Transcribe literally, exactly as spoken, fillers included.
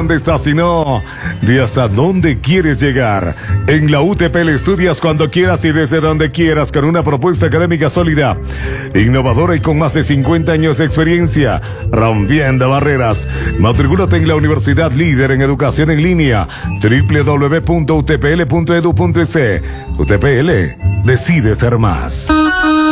dónde estás, sino de hasta dónde quieres llegar. En la U T P L estudias cuando quieras y desde donde quieras, con una propuesta académica sólida, innovadora y con más de cincuenta años de experiencia, rompiendo barreras. Matricúlate en la universidad líder en educación en línea, doble u doble u doble u punto u t p l punto e d u punto e s. U T P L, decide ser más.